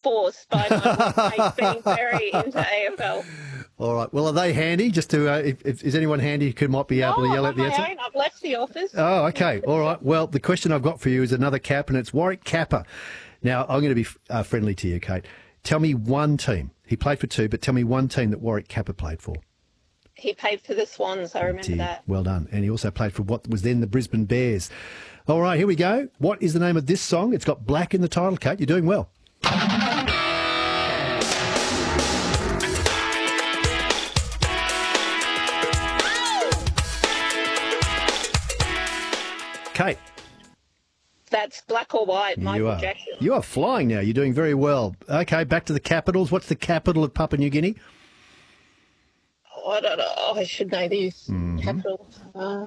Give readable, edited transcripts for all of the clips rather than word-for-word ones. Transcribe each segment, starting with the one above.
forced by my workmates being very into AFL. All right. Well, are they handy? Just to, if is anyone handy who might be able to yell I'm out the on answer? my own. I've left the office. Oh, okay. All right. Well, the question I've got for you is another cap, and it's Warwick Capper. Now, I'm going to be friendly to you, Kate. Tell me one team. He played for two, but tell me one team that Warwick Capper played for. He played for the Swans, I remember that. Well done. And he also played for what was then the Brisbane Bears. All right, here we go. What is the name of this song? It's got Black in the title, Kate. You're doing well. Kate. That's Black or White, Michael Jackson. You are flying now. You're doing very well. Okay, back to the capitals. What's the capital of Papua New Guinea? Oh, I don't know. Oh, I should know these capitals.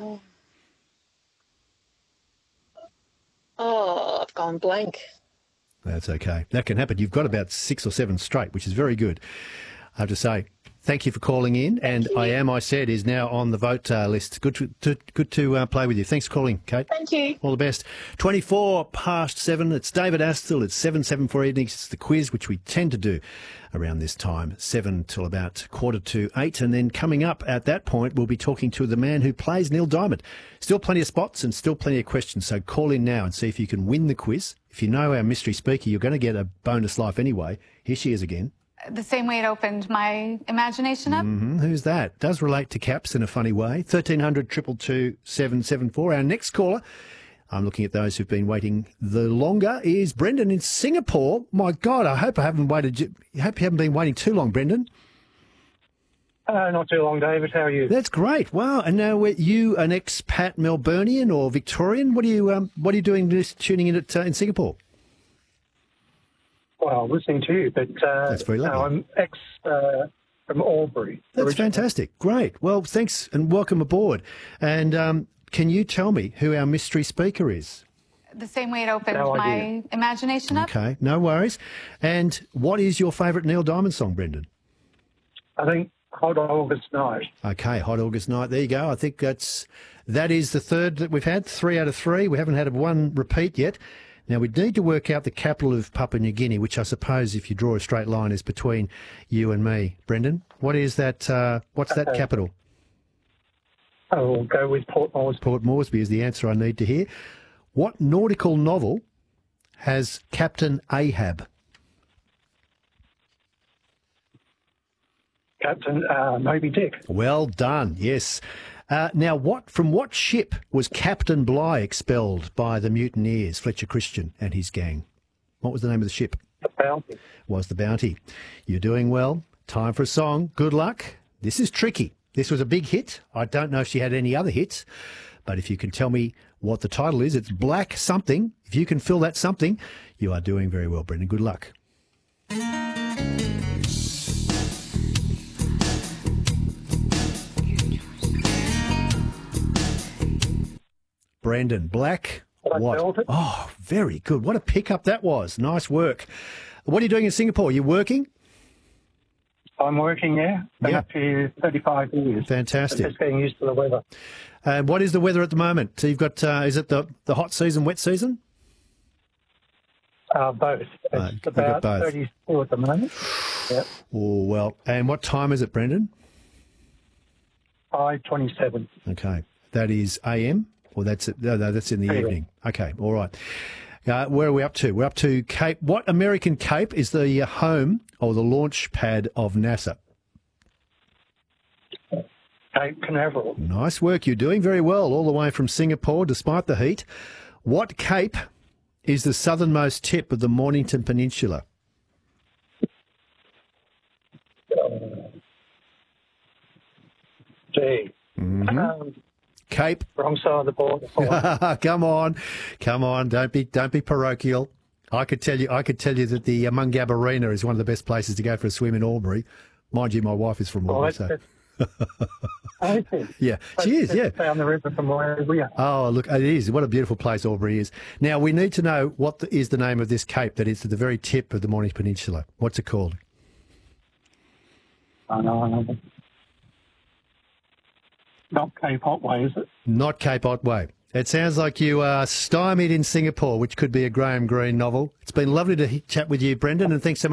I've gone blank. That's okay. That can happen. You've got about 6 or 7 straight, which is very good. I have to say, thank you for calling in. And I Said is now on the vote list. Good to play with you. Thanks for calling, Kate. Thank you. All the best. 7:24. It's David Astle. It's 7:07 evenings. It's the quiz, which we tend to do around this time, 7 till about 7:45. And then coming up at that point, we'll be talking to the man who plays Neil Diamond. Still plenty of spots and still plenty of questions. So call in now and see if you can win the quiz. If you know our mystery speaker, you're going to get a bonus life anyway. Here she is again. The same way it opened my imagination up. Who's that? Does relate to caps in a funny way. 1300 222 774. Our next caller, I'm looking at those who've been waiting the longer, is Brendan in Singapore. My God, I hope you haven't been waiting too long, Brendan. Not too long, David. How are you? That's great. Wow. And now, you an expat Melburnian or Victorian? What are you doing tuning in in Singapore? Well, listening to you, but that's very lovely. I'm from Albury. That's originally. fantastic. Great. Well, thanks and welcome aboard. And can you tell me who our mystery speaker is? The same way it opened my imagination up. Okay, no worries. And what is your favourite Neil Diamond song, Brendan? I think Hot August Night. Okay, Hot August Night. There you go. I think that is the third that we've had. 3 out of 3. We haven't had one repeat yet. Now, we need to work out the capital of Papua New Guinea, which I suppose, if you draw a straight line, is between you and me. Brendan, what is that? What's that capital? I'll go with Port Moresby. Port Moresby is the answer I need to hear. What nautical novel has Captain Ahab? Captain Moby Dick. Well done, yes. Now, from what ship was Captain Bligh expelled by the mutineers, Fletcher Christian and his gang? What was the name of the ship? The Bounty. Was the Bounty. You're doing well. Time for a song. Good luck. This is tricky. This was a big hit. I don't know if she had any other hits, but if you can tell me what the title is, it's Black Something. If you can fill that something, you are doing very well, Brendan. Good luck. Brendan, Black, what? Oh, very good. What a pickup that was. Nice work. What are you doing in Singapore? You working? I'm working, yeah. Been up here 35 years. Fantastic. Just getting used to the weather. And what is the weather at the moment? So you've got, is it the hot season, wet season? Both. It's about 32 at the moment. Yep. Oh, well. And what time is it, Brendan? 5:27. Okay. That is AM? Or that's it? No, that's in the evening. Okay, all right. Where are we up to? We're up to Cape. What American Cape is the home or the launch pad of NASA? Cape Canaveral. Nice work. You're doing very well all the way from Singapore despite the heat. What cape is the southernmost tip of the Mornington Peninsula? Cape. Wrong side of the border. Come on. Don't be parochial. I could tell you that the Mungab Arena is one of the best places to go for a swim in Albury. Mind you, my wife is from Albury. Yeah, she is. Yeah, down the river from where we are. Oh, look, it is. What a beautiful place Albury is. Now we need to know what is the name of this cape that is at the very tip of the Mornington Peninsula. What's it called? Not Cape Otway, is it? Not Cape Otway. It sounds like you are stymied in Singapore, which could be a Graham Greene novel. It's been lovely to chat with you, Brendan, and thanks so much.